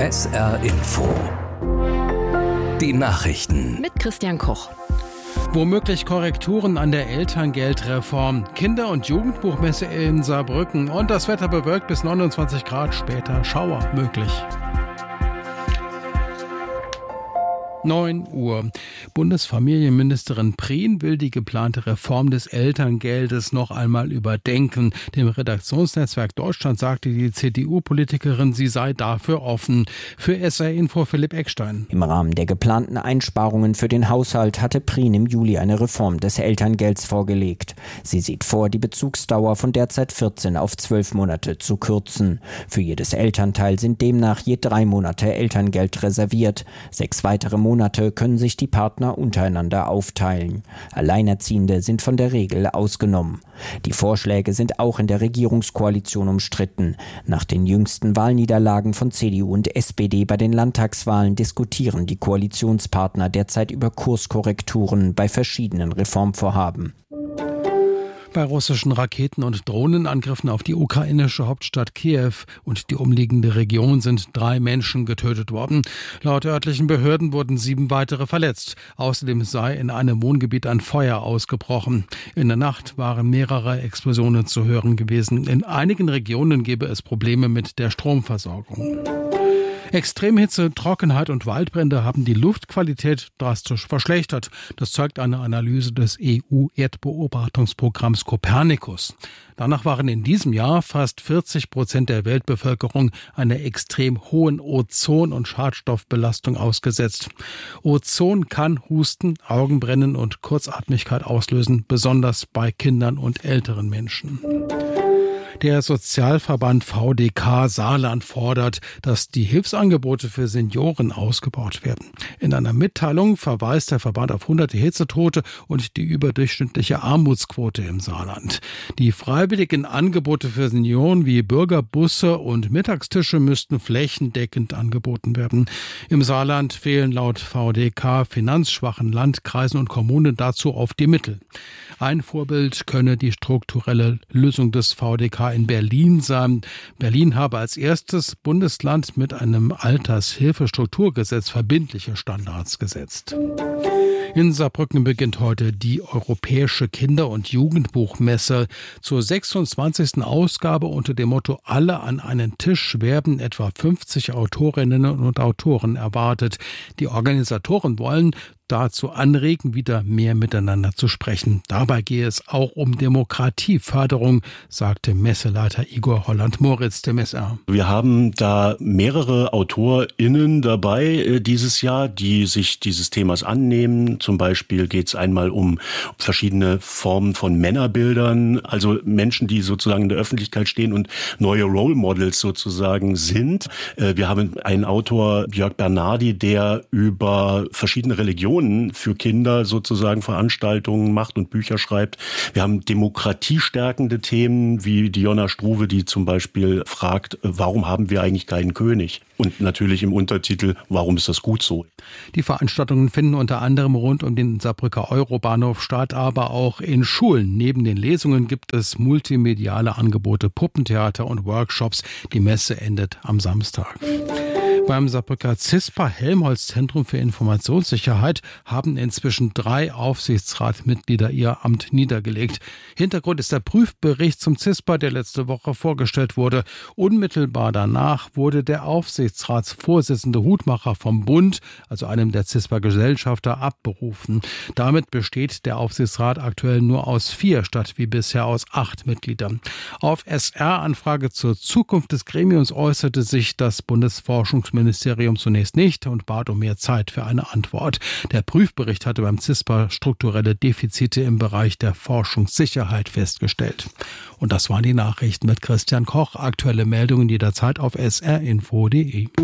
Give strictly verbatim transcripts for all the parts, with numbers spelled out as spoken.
S R Info. Die Nachrichten mit Christian Koch. Womöglich Korrekturen an der Elterngeldreform, Kinder- und Jugendbuchmesse in Saarbrücken und das Wetter bewölkt bis neunundzwanzig Grad, später Schauer möglich. neun Uhr. Bundesfamilienministerin Prien will die geplante Reform des Elterngeldes noch einmal überdenken. Dem Redaktionsnetzwerk Deutschland sagte die C D U-Politikerin, sie sei dafür offen. Für S R Info Philipp Eckstein. Im Rahmen der geplanten Einsparungen für den Haushalt hatte Prien im Juli eine Reform des Elterngelds vorgelegt. Sie sieht vor, die Bezugsdauer von derzeit vierzehn auf zwölf Monate zu kürzen. Für jedes Elternteil sind demnach je drei Monate Elterngeld reserviert. Sechs weitere Monate können sich die Partner untereinander aufteilen. Alleinerziehende sind von der Regel ausgenommen. Die Vorschläge sind auch in der Regierungskoalition umstritten. Nach den jüngsten Wahlniederlagen von C D U und S P D bei den Landtagswahlen diskutieren die Koalitionspartner derzeit über Kurskorrekturen bei verschiedenen Reformvorhaben. Bei russischen Raketen- und Drohnenangriffen auf die ukrainische Hauptstadt Kiew und die umliegende Region sind drei Menschen getötet worden. Laut örtlichen Behörden wurden sieben weitere verletzt. Außerdem sei in einem Wohngebiet ein Feuer ausgebrochen. In der Nacht waren mehrere Explosionen zu hören gewesen. In einigen Regionen gebe es Probleme mit der Stromversorgung. Extremhitze, Trockenheit und Waldbrände haben die Luftqualität drastisch verschlechtert. Das zeigt eine Analyse des E U-Erdbeobachtungsprogramms Copernicus. Danach waren in diesem Jahr fast vierzig Prozent der Weltbevölkerung einer extrem hohen Ozon- und Schadstoffbelastung ausgesetzt. Ozon kann Husten, Augenbrennen und Kurzatmigkeit auslösen, besonders bei Kindern und älteren Menschen. Der Sozialverband V D K Saarland fordert, dass die Hilfsangebote für Senioren ausgebaut werden. In einer Mitteilung verweist der Verband auf hunderte Hitzetote und die überdurchschnittliche Armutsquote im Saarland. Die freiwilligen Angebote für Senioren wie Bürgerbusse und Mittagstische müssten flächendeckend angeboten werden. Im Saarland fehlen laut V D K finanzschwachen Landkreisen und Kommunen dazu oft die Mittel. Ein Vorbild könne die strukturelle Lösung des V D K in Berlin sein. Berlin habe als erstes Bundesland mit einem Altershilfestrukturgesetz verbindliche Standards gesetzt. In Saarbrücken beginnt heute die Europäische Kinder- und Jugendbuchmesse. Zur sechsundzwanzigsten Ausgabe unter dem Motto Alle an einen Tisch werden etwa fünfzig Autorinnen und Autoren erwartet. Die Organisatoren wollen dazu anregen, wieder mehr miteinander zu sprechen. Dabei gehe es auch um Demokratieförderung, sagte Messeleiter Igor Holland-Moritz dem S R. Wir haben da mehrere AutorInnen dabei äh, dieses Jahr, die sich dieses Themas annehmen. Zum Beispiel geht es einmal um verschiedene Formen von Männerbildern, also Menschen, die sozusagen in der Öffentlichkeit stehen und neue Role Models sozusagen sind. Äh, wir haben einen Autor, Jörg Bernardi, der über verschiedene Religionen für Kinder sozusagen Veranstaltungen macht und Bücher schreibt. Wir haben demokratiestärkende Themen wie Diona Struve, die zum Beispiel fragt, warum haben wir eigentlich keinen König? Und natürlich im Untertitel, warum ist das gut so? Die Veranstaltungen finden unter anderem rund um den Saarbrücker Eurobahnhof statt, aber auch in Schulen. Neben den Lesungen gibt es multimediale Angebote, Puppentheater und Workshops. Die Messe endet am Samstag. Beim Saarbrücker CISPA-Helmholtz-Zentrum für Informationssicherheit haben inzwischen drei Aufsichtsratmitglieder ihr Amt niedergelegt. Hintergrund ist der Prüfbericht zum CISPA, der letzte Woche vorgestellt wurde. Unmittelbar danach wurde der Aufsichtsratsvorsitzende Hutmacher vom Bund, also einem der CISPA-Gesellschafter, abberufen. Damit besteht der Aufsichtsrat aktuell nur aus vier statt wie bisher aus acht Mitgliedern. Auf S R-Anfrage zur Zukunft des Gremiums äußerte sich das Bundesforschungsministerium Ministerium zunächst nicht und bat um mehr Zeit für eine Antwort. Der Prüfbericht hatte beim CISPA strukturelle Defizite im Bereich der Forschungssicherheit festgestellt. Und das waren die Nachrichten mit Christian Koch. Aktuelle Meldungen jederzeit auf s r info punkt d e.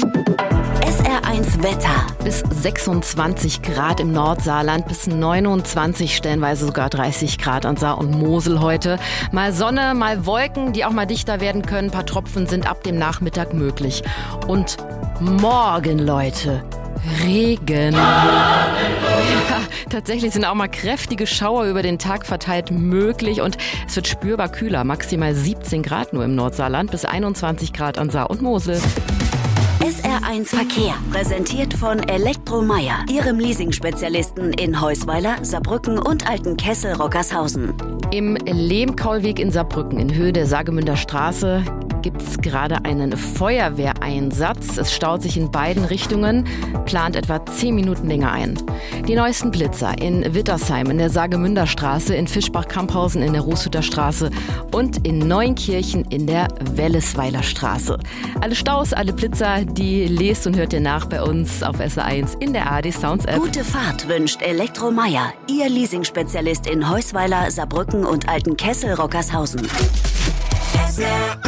S R eins Wetter. Bis sechsundzwanzig Grad im Nordsaarland, bis neunundzwanzig, stellenweise sogar dreißig Grad an Saar und Mosel heute. Mal Sonne, mal Wolken, die auch mal dichter werden können. Ein paar Tropfen sind ab dem Nachmittag möglich. Und morgen, Leute, Regen. Ja, tatsächlich sind auch mal kräftige Schauer über den Tag verteilt möglich und es wird spürbar kühler. Maximal siebzehn Grad nur im Nordsaarland, bis einundzwanzig Grad an Saar und Mosel. S R eins Verkehr, präsentiert von Elektromeier, Ihrem Leasing-Spezialisten in Heusweiler, Saarbrücken und Altenkessel-Rockershausen. Im Lehmkaulweg in Saarbrücken in Höhe der Saargemünder Straße gibt es gerade einen Feuerwehreinsatz. Es staut sich in beiden Richtungen, plant etwa zehn Minuten länger ein. Die neuesten Blitzer in Wittersheim in der Saargemünder Straße, in Fischbach-Kamphausen in der Rußhütter Straße und in Neunkirchen in der Wellesweiler Straße. Alle Staus, alle Blitzer, die lest und hört ihr nach bei uns auf S R eins in der A R D Sounds App. Gute Fahrt wünscht Elektromeier, Ihr Leasing-Spezialist in Heusweiler, Saarbrücken und Altenkessel-Rockershausen. S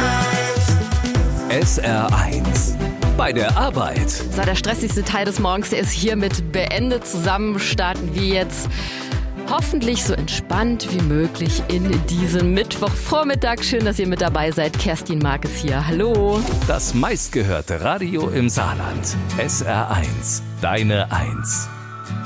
R eins. Bei der Arbeit. So, der stressigste Teil des Morgens, der ist hiermit beendet. Zusammen starten wir jetzt hoffentlich so entspannt wie möglich in diesen Mittwochvormittag. Schön, dass ihr mit dabei seid. Kerstin Marques hier. Hallo. Das meistgehörte Radio im Saarland. S R eins. Deine Eins.